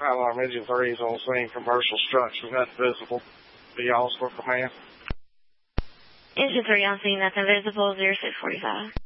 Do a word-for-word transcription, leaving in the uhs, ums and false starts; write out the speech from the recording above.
Alarm Engine three is on scene. Commercial structure, nothing visible. Be y'all's for command. Engine three on scene, nothing visible, zero six forty-five.